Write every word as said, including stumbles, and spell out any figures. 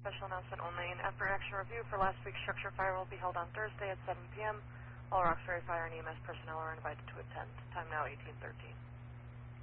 Special announcement only. An after action review for last week's structure fire will be held on Thursday at seven p m All Roxbury Fire and E M S personnel are invited to attend. Time now eighteen thirteen.